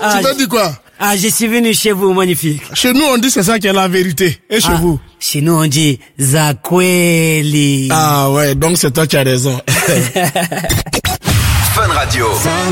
Tu veux dire quoi? Ah, je suis venu chez vous, magnifique. Chez nous, on dit c'est ça qui est la vérité. Et chez vous? Chez nous, on dit Zakweli. Ah ouais, donc c'est toi qui as raison. Fun Radio.